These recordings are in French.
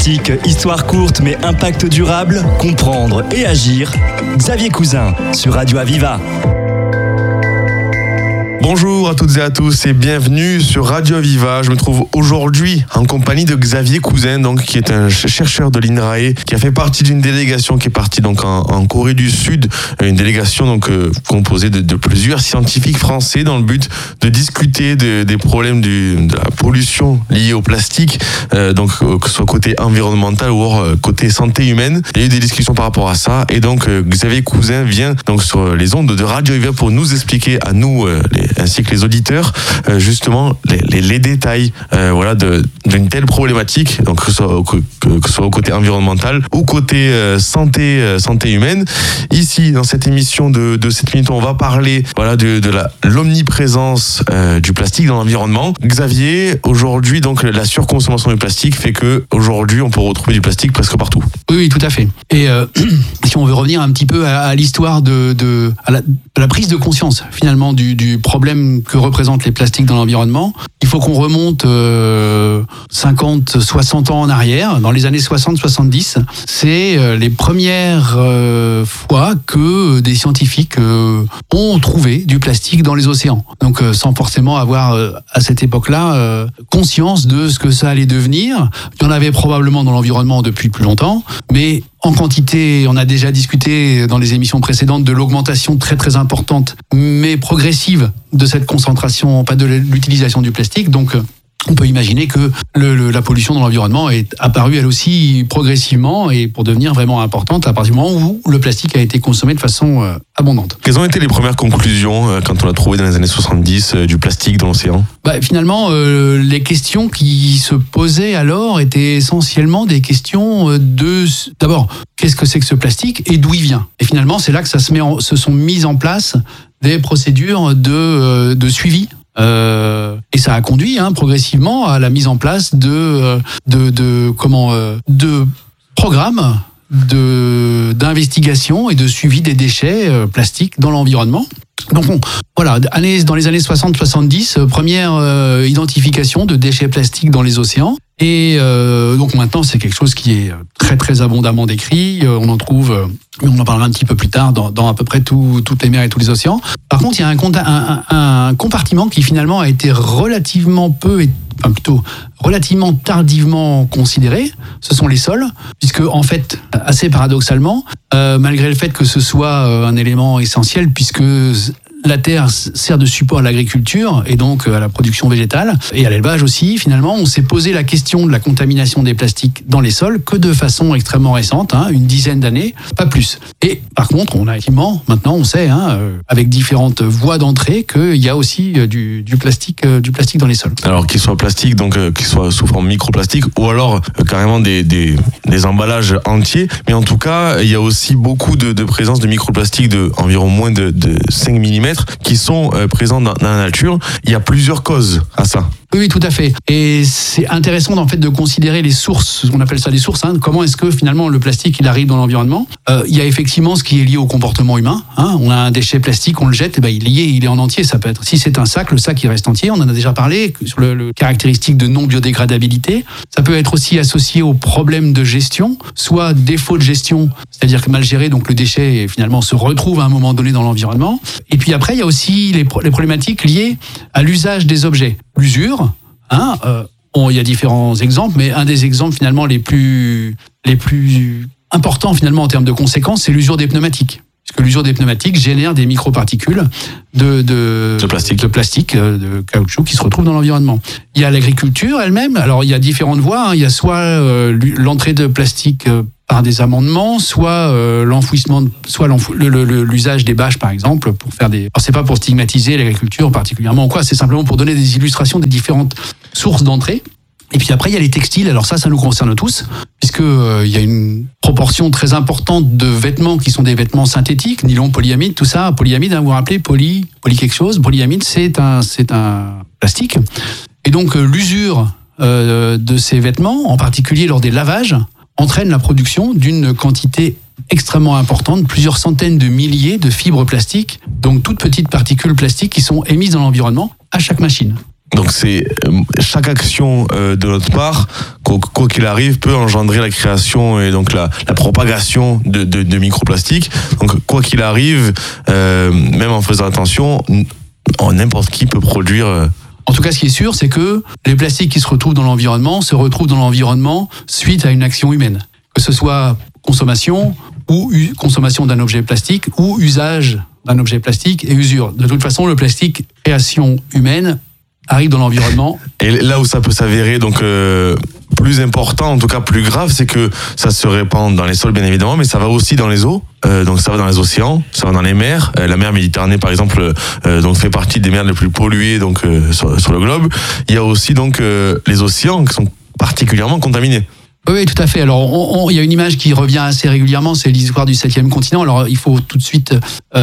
Histoire courte mais impact durable, comprendre et agir. Xavier Cousin sur Radio Aviva. Bonjour à toutes et à tous et bienvenue sur Radio Aviva. Je me trouve aujourd'hui en compagnie de Xavier Cousin, donc, qui est un chercheur de l'INRAE, qui a fait partie d'une délégation qui est partie donc, en Corée du Sud, une délégation donc, composée de plusieurs scientifiques français dans le but de discuter des problèmes de la pollution liée au plastique, donc, que ce soit côté environnemental ou côté santé humaine. Il y a eu des discussions par rapport à ça et donc Xavier Cousin vient donc, sur les ondes de Radio Aviva pour nous expliquer à nous, ainsi que les auditeurs, justement les détails d'une telle problématique, donc que ce soit au côté environnemental ou côté santé humaine. Ici, dans cette émission de 7 minutes, on va parler de l'omniprésence du plastique dans l'environnement. Xavier, aujourd'hui, donc la surconsommation du plastique fait que aujourd'hui, on peut retrouver du plastique presque partout. Oui, tout à fait. Et si on veut revenir un petit peu à l'histoire à la prise de conscience finalement du problème que représentent les plastiques dans l'environnement, il faut qu'on remonte 50, 60 ans en arrière, dans les années 60-70. C'est les premières fois que des scientifiques ont trouvé du plastique dans les océans. Donc sans forcément avoir à cette époque-là conscience de ce que ça allait devenir. Il y en avait probablement dans l'environnement depuis plus longtemps, mais en quantité, on a déjà discuté dans les émissions précédentes de l'augmentation très très importante, mais progressive de cette concentration, pas de l'utilisation du plastique. Donc, on peut imaginer que la pollution dans l'environnement est apparue elle aussi progressivement et pour devenir vraiment importante à partir du moment où le plastique a été consommé de façon abondante. Quelles ont été les premières conclusions quand on a trouvé dans les années 70 du plastique dans l'océan ? Finalement, les questions qui se posaient alors étaient essentiellement des questions d'abord, qu'est-ce que c'est que ce plastique et d'où il vient ? Et finalement, c'est là que se sont mises en place des procédures de suivi. Et ça a conduit progressivement à la mise en place de programmes d'investigation et de suivi des déchets plastiques dans l'environnement. Donc dans les années 60-70, première identification de déchets plastiques dans les océans. Et donc maintenant, c'est quelque chose qui est très très abondamment décrit. On en trouve, mais on en parlera un petit peu plus tard, dans à peu près toutes les mers et tous les océans. Par contre, il y a un compartiment qui finalement a été relativement tardivement considéré. Ce sont les sols, puisque en fait, assez paradoxalement, malgré le fait que ce soit un élément essentiel, puisque la terre sert de support à l'agriculture et donc à la production végétale et à l'élevage aussi. Finalement, on s'est posé la question de la contamination des plastiques dans les sols que de façon extrêmement récente, une dizaine d'années, pas plus. Et par contre, maintenant on sait, avec différentes voies d'entrée, qu'il y a aussi du plastique dans les sols. Alors qu'il soit plastique, donc qu'il soit sous forme microplastique, ou alors carrément des emballages entiers. Mais en tout cas, il y a aussi beaucoup de présence de microplastiques de environ moins de 5 mm qui sont présents dans la nature. Il y a plusieurs causes à ça. Oui, tout à fait. Et c'est intéressant en fait de considérer les sources, on appelle ça des sources. Comment est-ce que finalement le plastique il arrive dans l'environnement ? Il y a effectivement ce qui est lié au comportement humain. On a un déchet plastique, on le jette, il est en entier. Ça peut être, si c'est un sac, le sac il reste entier. On en a déjà parlé sur le caractéristique de non biodégradabilité. Ça peut être aussi associé aux problèmes de gestion, soit défaut de gestion, c'est-à-dire que mal géré, donc le déchet finalement se retrouve à un moment donné dans l'environnement. Et puis après, il y a aussi les problématiques liées à l'usage des objets. L'usure, il y a différents exemples, mais un des exemples finalement les plus importants finalement en termes de conséquences, c'est l'usure des pneumatiques. Puisque l'usure des pneumatiques génère des microparticules de plastique, de caoutchouc qui se retrouvent dans l'environnement. Il y a l'agriculture elle-même. Alors il y a différentes voies. Il y a soit l'entrée de plastique par des amendements, soit l'enfouissement, soit l'usage des bâches par exemple pour faire des. Alors c'est pas pour stigmatiser l'agriculture particulièrement ou quoi. C'est simplement pour donner des illustrations des différentes sources d'entrée. Et puis après, il y a les textiles. Alors ça nous concerne tous, puisque il y a une proportion très importante de vêtements qui sont des vêtements synthétiques, nylon, polyamide, tout ça. Polyamide, vous vous rappelez, poly quelque chose. Polyamide, c'est un plastique. Et donc l'usure de ces vêtements, en particulier lors des lavages, entraîne la production d'une quantité extrêmement importante, plusieurs centaines de milliers de fibres plastiques, donc toutes petites particules plastiques qui sont émises dans l'environnement à chaque machine. Donc c'est chaque action de notre part, quoi qu'il arrive, peut engendrer la création et donc la propagation de microplastiques. Donc quoi qu'il arrive, même en faisant attention, n'importe qui peut produire. En tout cas, ce qui est sûr, c'est que les plastiques qui se retrouvent dans l'environnement se retrouvent dans l'environnement suite à une action humaine. Que ce soit consommation ou consommation d'un objet plastique ou usage d'un objet plastique et usure. De toute façon, le plastique, création humaine, arrive dans l'environnement. Et là où ça peut s'avérer donc plus important, en tout cas plus grave, c'est que ça se répand dans les sols bien évidemment, mais ça va aussi dans les eaux. Donc ça va dans les océans, ça va dans les mers. La mer Méditerranée par exemple donc fait partie des mers les plus polluées donc sur le globe. Il y a aussi donc les océans qui sont particulièrement contaminés. Oui, tout à fait. Alors, il y a une image qui revient assez régulièrement, c'est l'histoire du 7e continent. Alors, il faut tout de suite,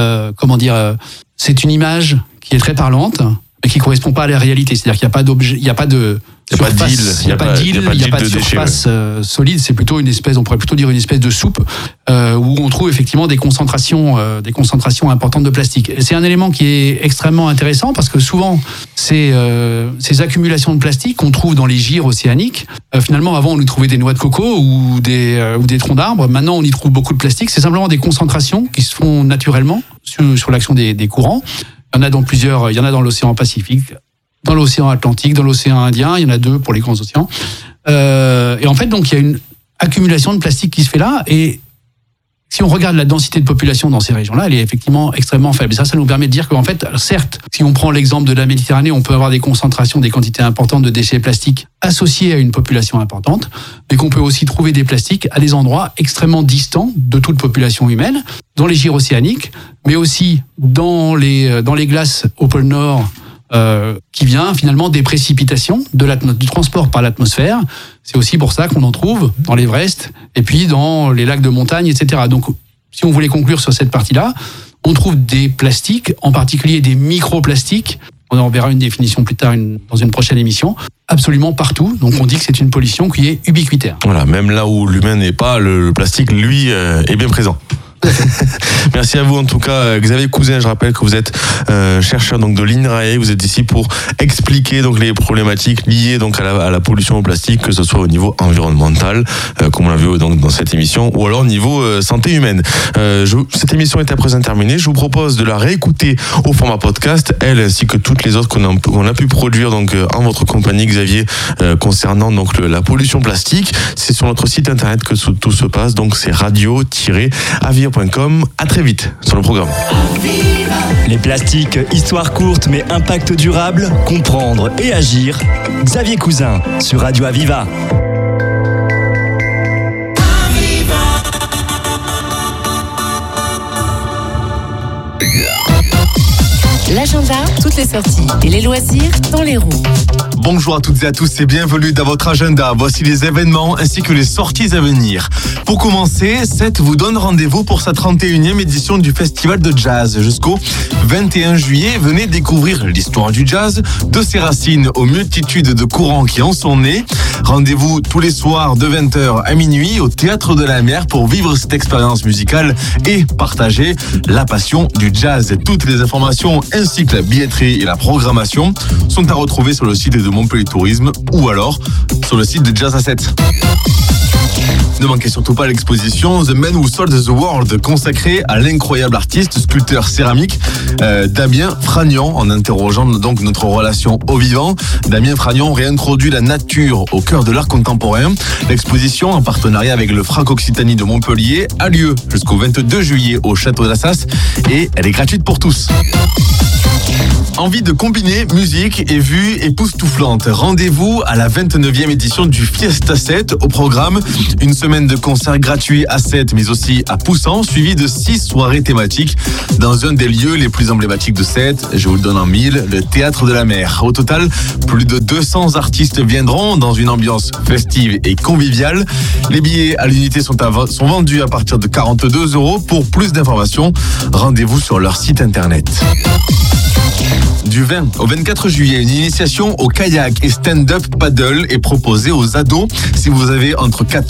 c'est une image qui est très parlante, mais qui correspond pas à la réalité. C'est-à-dire qu'il n'y a pas d'objet, il n'y a pas de surface, il n'y a pas de surface solide. C'est plutôt une espèce, on pourrait plutôt dire une espèce de soupe où on trouve effectivement des concentrations importantes de plastique. Et c'est un élément qui est extrêmement intéressant parce que souvent ces accumulations de plastique qu'on trouve dans les gyres océaniques, finalement avant on y trouvait des noix de coco ou des troncs d'arbres. Maintenant on y trouve beaucoup de plastique. C'est simplement des concentrations qui se font naturellement sur l'action des courants. Il y en a il y en a dans l'océan Pacifique, dans l'océan Atlantique, dans l'océan Indien. Il y en a 2 pour les grands océans. Et en fait, donc, il y a une accumulation de plastique qui se fait là. Et si on regarde la densité de population dans ces régions-là, elle est effectivement extrêmement faible. Et ça nous permet de dire qu'en fait, certes, si on prend l'exemple de la Méditerranée, on peut avoir des concentrations, des quantités importantes de déchets plastiques associées à une population importante, mais qu'on peut aussi trouver des plastiques à des endroits extrêmement distants de toute population humaine, dans les gyres océaniques, mais aussi dans les glaces au pôle Nord, qui vient finalement des précipitations du transport par l'atmosphère. C'est aussi pour ça qu'on en trouve dans l'Everest et puis dans les lacs de montagne, etc. Donc, si on voulait conclure sur cette partie-là, on trouve des plastiques, en particulier des microplastiques. On en verra une définition plus tard dans une prochaine émission. Absolument partout. Donc, on dit que c'est une pollution qui est ubiquitaire. Voilà, même là où l'humain n'est pas, le plastique, lui, est bien présent. Merci à vous en tout cas Xavier Cousin. Je rappelle que vous êtes chercheur donc de l'INRAE. Vous êtes ici pour expliquer donc les problématiques liées donc à la pollution au plastique, que ce soit au niveau environnemental comme on l'a vu donc dans cette émission, ou alors au niveau santé humaine. Cette émission est à présent terminée. Je vous propose de la réécouter au format podcast, elle ainsi que toutes les autres qu'on a pu produire donc en votre compagnie Xavier concernant donc la pollution plastique. C'est sur notre site internet que tout se passe, donc c'est radio-avir.com. À très vite sur le programme. Les plastiques, histoire courte mais impact durable, comprendre et agir. Xavier Cousin sur Radio Aviva. L'agenda, toutes les sorties et les loisirs dans les roues. Bonjour à toutes et à tous et bienvenue dans votre agenda. Voici les événements ainsi que les sorties à venir. Pour commencer, Sète vous donne rendez-vous pour sa 31e édition du Festival de Jazz. Jusqu'au 21 juillet, venez découvrir l'histoire du jazz, de ses racines aux multitudes de courants qui en sont nés. Rendez-vous tous les soirs de 20h à minuit au Théâtre de la Mer pour vivre cette expérience musicale et partager la passion du jazz. Toutes les informations ainsi que la billetterie et la programmation sont à retrouver sur le site de Montpellier Tourisme ou alors sur le site de Jazz à 7. Ne manquez surtout pas l'exposition The Man Who Sold the World, consacrée à l'incroyable artiste, sculpteur céramique Damien Fragnon. En interrogeant donc notre relation au vivant, Damien Fragnon réintroduit la nature au cœur de l'art contemporain. L'exposition, en partenariat avec le FRAC Occitanie de Montpellier, a lieu jusqu'au 22 juillet au Château d'Assas et elle est gratuite pour tous. Envie de combiner musique et vue époustouflante. Rendez-vous à la 29e édition du Fiesta 7. Au programme, une semaine de concerts gratuits à Sète, mais aussi à Poussan, suivi de 6 soirées thématiques dans un des lieux les plus emblématiques de Sète. Je vous le donne en mille, le Théâtre de la Mer. Au total, plus de 200 artistes viendront dans une ambiance festive et conviviale. Les billets à l'unité sont vendus à partir de 42 €. Pour plus d'informations, rendez-vous sur leur site internet. Du 20 au 24 juillet, une initiation au kayak et stand-up paddle est proposée aux ados. Si vous avez entre 14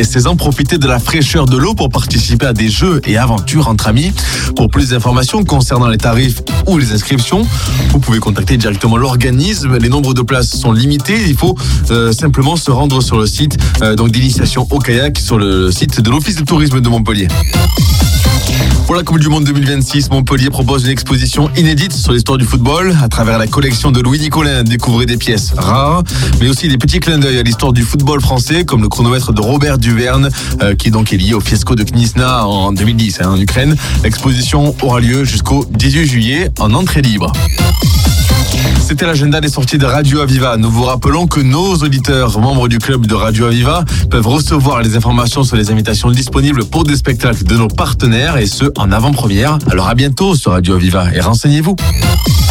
et 16 ans. Profitez de la fraîcheur de l'eau pour participer à des jeux et aventures entre amis. Pour plus d'informations concernant les tarifs ou les inscriptions, vous pouvez contacter directement l'organisme. Les nombres de places sont limités. Il faut simplement se rendre sur le site d'initiation au kayak sur le site de l'Office de tourisme de Montpellier. Pour la Coupe du Monde 2026, Montpellier propose une exposition inédite sur l'histoire du football. À travers la collection de Louis Nicolin, découvrez des pièces rares, mais aussi des petits clins d'œil à l'histoire du football français, comme le chronomètre de Robert Duverne, qui est lié au fiasco de Knysna en 2010 en Ukraine. L'exposition aura lieu jusqu'au 18 juillet en entrée libre. C'était l'agenda des sorties de Radio Aviva. Nous vous rappelons que nos auditeurs, membres du club de Radio Aviva, peuvent recevoir les informations sur les invitations disponibles pour des spectacles de nos partenaires et ce en avant-première. Alors à bientôt sur Radio Aviva et renseignez-vous.